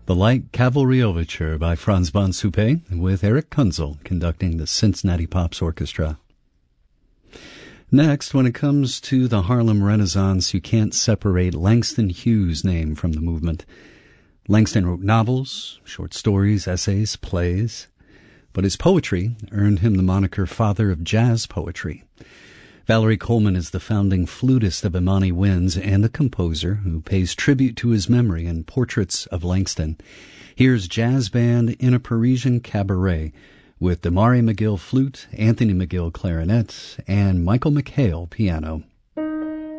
The Light Cavalry Overture by Franz von Suppé, with Eric Kunzel conducting the Cincinnati Pops Orchestra. Next, when it comes to the Harlem Renaissance, you can't separate Langston Hughes' name from the movement. Langston wrote novels, short stories, essays, plays, but his poetry earned him the moniker Father of Jazz Poetry. Valerie Coleman is the founding flutist of Imani Winds and the composer who pays tribute to his memory in Portraits of Langston. Here's Jazz Band in a Parisian Cabaret with Damari McGill flute, Anthony McGill clarinet, and Michael McHale piano.